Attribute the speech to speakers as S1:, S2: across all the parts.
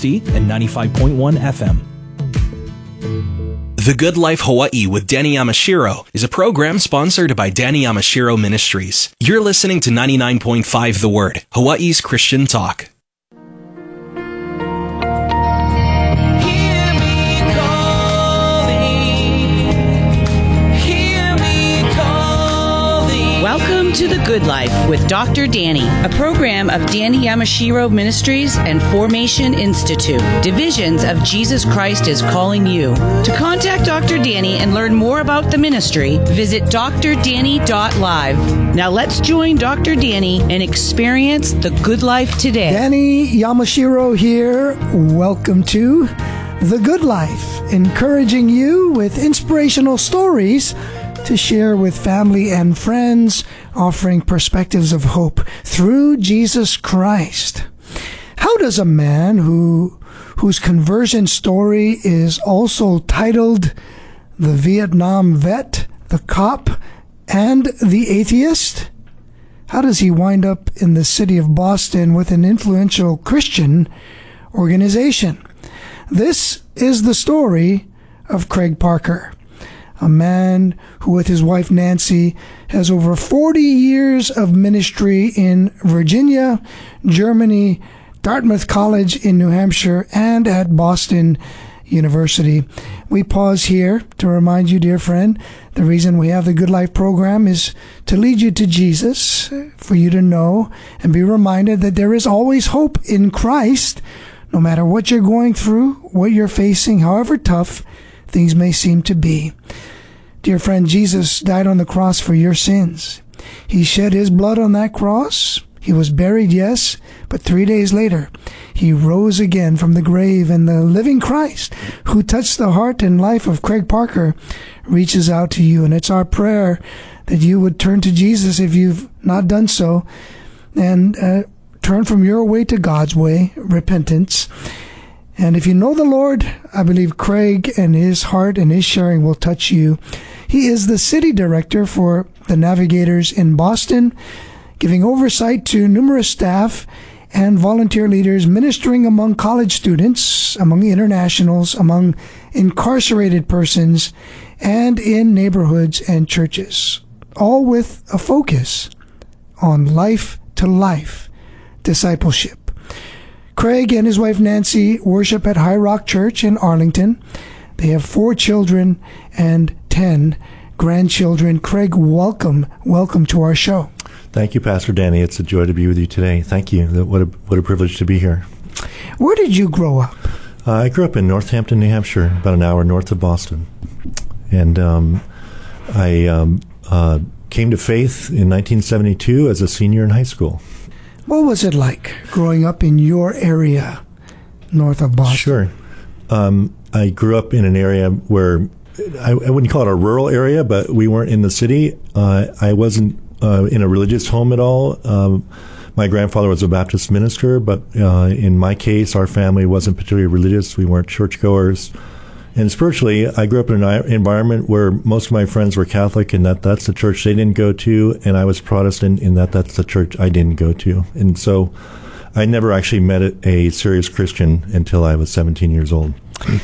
S1: KXSD and 95.1 FM. The Good Life Hawaii with Danny Yamashiro is a program sponsored by Danny Yamashiro Ministries. You're listening to 99.5 The Word, Hawaii's Christian talk.
S2: Welcome to The Good Life with Dr. Danny, a program of Danny Yamashiro Ministries and Formation Institute, divisions of Jesus Christ is Calling You. To contact Dr. Danny and learn more about the ministry, visit drdanny.live. Now let's join Dr. Danny and experience the good life today.
S3: Danny Yamashiro here. Welcome to The Good Life, encouraging you with inspirational stories to share with family and friends, offering perspectives of hope through Jesus Christ. How does a man whose conversion story is also titled The Vietnam Vet, the Cop, and the Atheist, how does he wind up in the city of Boston with an influential Christian organization? This is the story of Craig Parker, a man who, with his wife Nancy, has over 40 years of ministry in Virginia, Germany, Dartmouth College in New Hampshire, and at Boston University. We pause here to remind you, dear friend, the reason we have the Good Life program is to lead you to Jesus, for you to know and be reminded that there is always hope in Christ, no matter what you're going through, what you're facing, however tough things may seem to be. Dear friend, Jesus died on the cross for your sins. He shed his blood on that cross. He was buried, yes, but 3 days later, he rose again from the grave, and the living Christ, who touched the heart and life of Craig Parker, reaches out to you. And it's our prayer that you would turn to Jesus if you've not done so, and turn from your way to God's way, repentance. And if you know the Lord, I believe Craig and his heart and his sharing will touch you. He is the city director for the Navigators in Boston, giving oversight to numerous staff and volunteer leaders, ministering among college students, among internationals, among incarcerated persons, and in neighborhoods and churches, all with a focus on life-to-life discipleship. Craig and his wife Nancy worship at High Rock Church in Arlington. They have 4 children and 10 grandchildren. Craig, welcome to our show.
S4: Thank you, Pastor Danny. It's a joy to be with you today. Thank you. What a privilege to be here.
S3: Where did you grow up?
S4: I grew up in Northampton, New Hampshire, about an hour north of Boston. And I came to faith in 1972 as a senior in high school.
S3: What was it like growing up in your area north of Boston?
S4: Sure. I grew up in an area where I wouldn't call it a rural area, but we weren't in the city. I wasn't in a religious home at all. My grandfather was a Baptist minister, but in my case, our family wasn't particularly religious. We weren't churchgoers. And spiritually, I grew up in an environment where most of my friends were Catholic, and that's the church they didn't go to, and I was Protestant, in that's the church I didn't go to. And so I never actually met a serious Christian until I was 17 years old.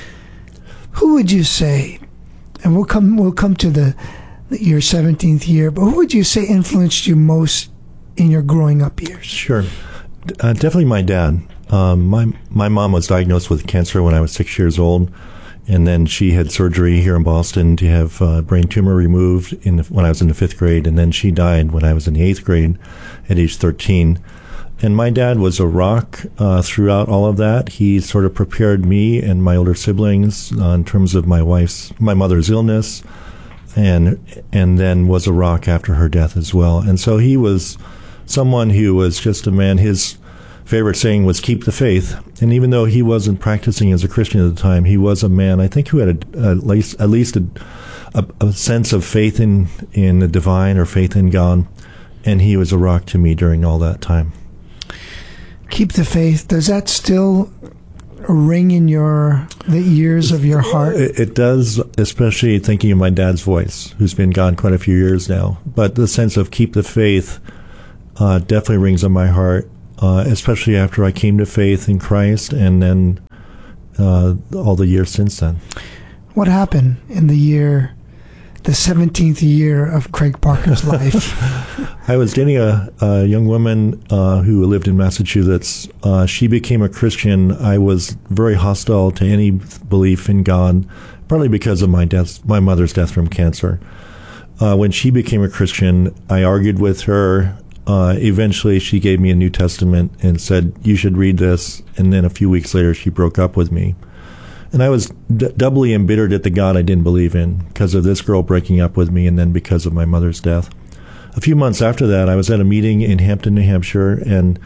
S3: Who would you say, and we'll come to your 17th year, but who would you say influenced you most in your growing up years?
S4: Sure. Definitely my dad. My mom was diagnosed with cancer when I was 6 years old. And then she had surgery here in Boston to have a brain tumor removed when I was in the 5th grade. And then she died when I was in the 8th grade at age 13. And my dad was a rock throughout all of that. He sort of prepared me and my older siblings in terms of my mother's illness, and then was a rock after her death as well. And so he was someone who was just a man. His favorite saying was "keep the faith." And even though he wasn't practicing as a Christian at the time, he was a man, I think, who had at least a sense of faith in the divine or faith in God. And he was a rock to me during all that time.
S3: Keep the faith. Does that still ring in the ears of your heart?
S4: It does, especially thinking of my dad's voice, who's been gone quite a few years now. But the sense of keep the faith definitely rings in my heart, especially after I came to faith in Christ and then all the years since then.
S3: What happened in the 17th year of Craig Parker's life?
S4: I was dating a young woman who lived in Massachusetts. She became a Christian. I was very hostile to any belief in God, partly because of my mother's death from cancer. When she became a Christian, I argued with her. Eventually, she gave me a New Testament and said, "You should read this." And then a few weeks later, she broke up with me. And I was doubly embittered at the God I didn't believe in because of this girl breaking up with me and then because of my mother's death. A few months after that, I was at a meeting in Hampton, New Hampshire, and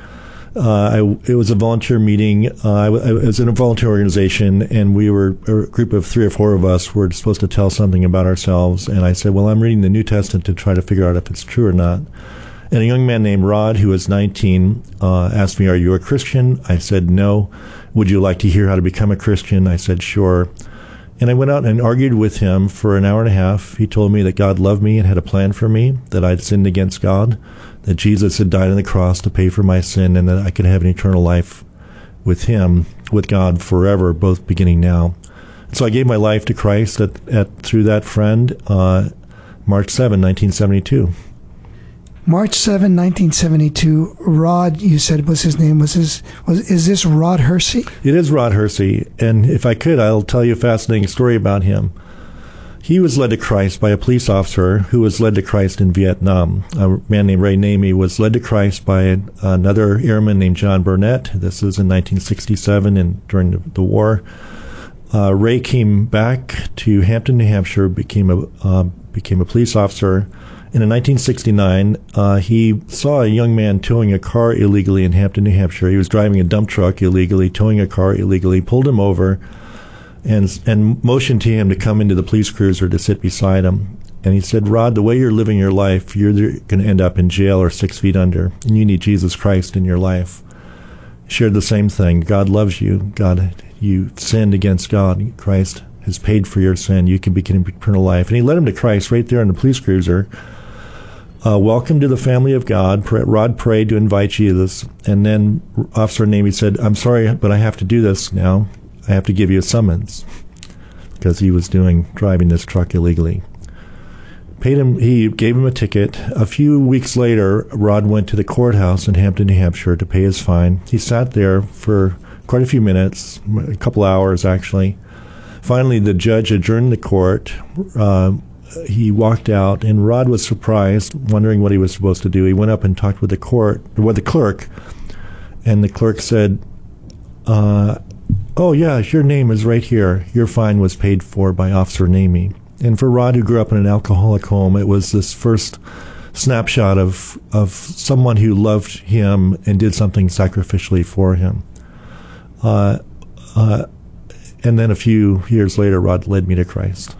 S4: it was a volunteer meeting. I was in a volunteer organization, and we were a group of 3 or 4 of us were supposed to tell something about ourselves. And I said, well, I'm reading the New Testament to try to figure out if it's true or not. And a young man named Rod, who was 19, asked me, "Are you a Christian?" I said, "No." "Would you like to hear how to become a Christian?" I said, "Sure." And I went out and argued with him for an hour and a half. He told me that God loved me and had a plan for me, that I'd sinned against God, that Jesus had died on the cross to pay for my sin, and that I could have an eternal life with him, with God forever, both beginning now. So I gave my life to Christ through that friend, March 7, 1972.
S3: March 7, 1972, Rod, you said was his name. Is this Rod Hersey?
S4: It is Rod Hersey, and if I could, I'll tell you a fascinating story about him. He was led to Christ by a police officer who was led to Christ in Vietnam. A man named Ray Namey was led to Christ by another airman named John Burnett. This was in 1967 and during the war. Ray came back to Hampton, New Hampshire, became a police officer. And in 1969, he saw a young man towing a car illegally in Hampton, New Hampshire. He was driving a dump truck illegally, towing a car illegally, pulled him over, and motioned to him to come into the police cruiser to sit beside him. And he said, "Rod, the way you're living your life, you're going to end up in jail or 6 feet under, and you need Jesus Christ in your life." He shared the same thing. God loves you. You sinned against God. Christ has paid for your sin. You can begin eternal life. And he led him to Christ right there in the police cruiser. Welcome to the family of God. Rod prayed to invite Jesus. And then Officer Namey said, "I'm sorry, but I have to do this now. I have to give you a summons," because he was driving this truck illegally. He gave him a ticket. A few weeks later, Rod went to the courthouse in Hampton, New Hampshire to pay his fine. He sat there for quite a few minutes, a couple hours actually. Finally, the judge adjourned the court. He walked out, and Rod was surprised, wondering what he was supposed to do. He went up and talked with the clerk, and the clerk said, "Oh yeah, your name is right here. Your fine was paid for by Officer Namey." And for Rod, who grew up in an alcoholic home, it was this first snapshot of someone who loved him and did something sacrificially for him. And then a few years later, Rod led me to Christ.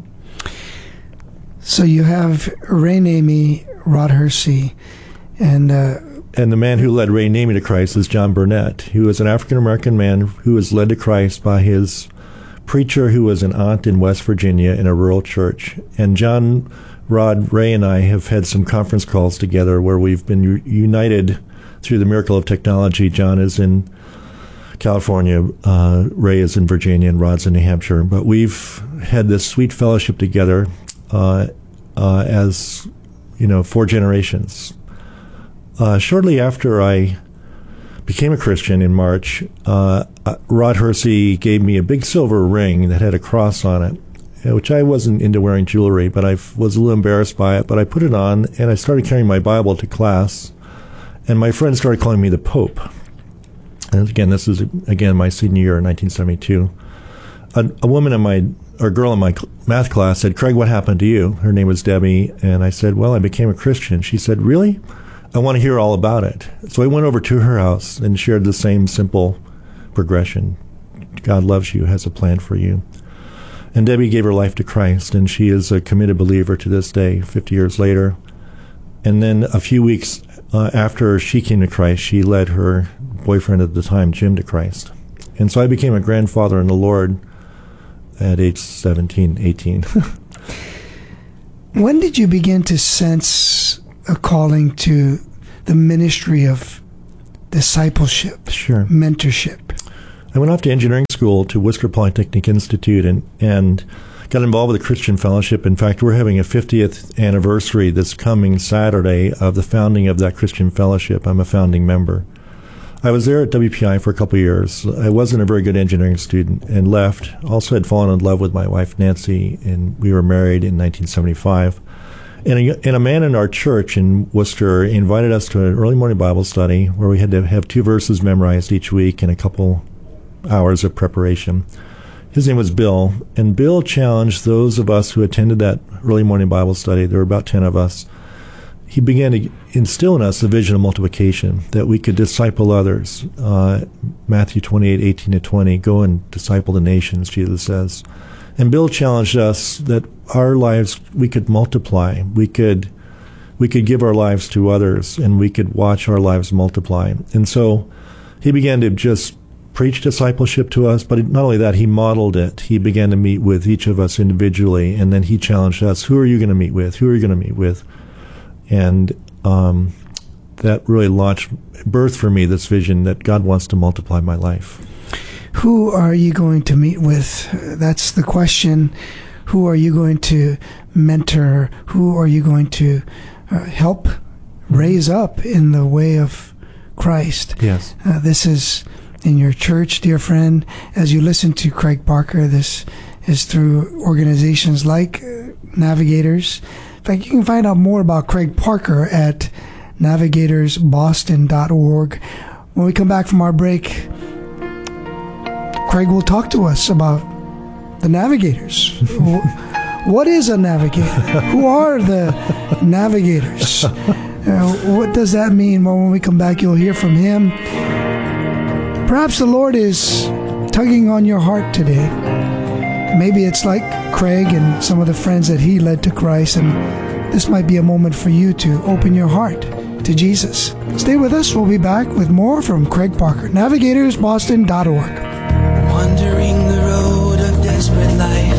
S3: So you have Ray Namey, Rod Hersey, and
S4: the man who led Ray Namey to Christ is John Burnett, who was an African-American man who was led to Christ by his preacher who was an aunt in West Virginia in a rural church. And John, Rod, Ray, and I have had some conference calls together where we've been united through the miracle of technology. John is in California, Ray is in Virginia, and Rod's in New Hampshire. But we've had this sweet fellowship together as 4 generations. Shortly after I became a Christian in March, Rod Hersey gave me a big silver ring that had a cross on it, which I wasn't into wearing jewelry, but I was a little embarrassed by it. But I put it on, and I started carrying my Bible to class, and my friends started calling me the Pope. And again, this is my senior year in 1972. A woman a girl in my math class said, "Craig, what happened to you?" Her name was Debbie, and I said, "Well, I became a Christian." She said, "Really? I want to hear all about it." So I went over to her house and shared the same simple progression. God loves you, has a plan for you. And Debbie gave her life to Christ, and she is a committed believer to this day, 50 years later. And then a few weeks after she came to Christ, she led her boyfriend at the time, Jim, to Christ. And so I became a grandfather in the Lord at age 17, 18.
S3: When did you begin to sense a calling to the ministry of discipleship,
S4: Sure,
S3: mentorship?
S4: I went off to engineering school to Worcester Polytechnic Institute and got involved with a Christian fellowship. In fact, we're having a 50th anniversary this coming Saturday of the founding of that Christian fellowship. I'm a founding member. I was there at WPI for a couple of years. I wasn't a very good engineering student and left. Also had fallen in love with my wife, Nancy, and we were married in 1975. And a man in our church in Worcester invited us to an early morning Bible study where we had to have 2 verses memorized each week and a couple hours of preparation. His name was Bill, and Bill challenged those of us who attended that early morning Bible study. There were about 10 of us. He began to instill in us the vision of multiplication, that we could disciple others. Matthew 28:18-20, go and disciple the nations, Jesus says. And Bill challenged us that our lives, we could multiply. We could give our lives to others, and we could watch our lives multiply. And so he began to just preach discipleship to us, but not only that, he modeled it. He began to meet with each of us individually, and then he challenged us, who are you going to meet with? Who are you going to meet with? And that really birthed for me this vision that God wants to multiply my life.
S3: Who are you going to meet with? That's the question. Who are you going to mentor? Who are you going to help raise up in the way of Christ?
S4: Yes.
S3: This is in your church, dear friend. As you listen to Craig Parker, this is through organizations like Navigators. In fact, you can find out more about Craig Parker at navigatorsboston.org. When we come back from our break, Craig will talk to us about the Navigators. What is a navigator? Who are the Navigators? What does that mean? Well, when we come back, you'll hear from him. Perhaps the Lord is tugging on your heart today. Maybe it's like Craig and some of the friends that he led to Christ, and this might be a moment for you to open your heart to Jesus. Stay with us. We'll be back with more from Craig Parker, navigatorsboston.org.
S5: Wandering the road of desperate life,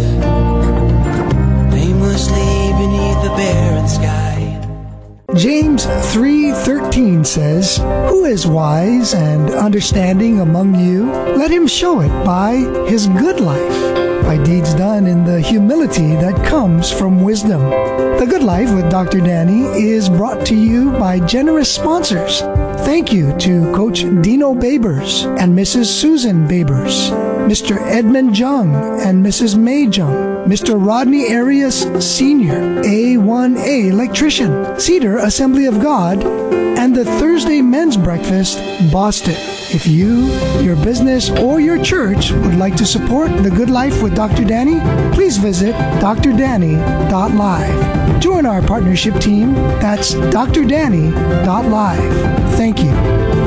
S5: aimlessly beneath the barren sky.
S3: James 3:13 says, "Who is wise and understanding among you? Let him show it by his good life, by deeds done in the humility that comes from wisdom." The Good Life with Dr. Danny is brought to you by generous sponsors. Thank you to Coach Dino Babers and Mrs. Susan Babers, Mr. Edmund Jung and Mrs. May Jung, Mr. Rodney Arias Sr., A1A Electrician, Cedar Assembly of God, and the Thursday Men's Breakfast, Boston. If you, your business, or your church would like to support The Good Life with Dr. Danny, please visit drdanny.live. Join our partnership team. That's drdanny.live. Thank you.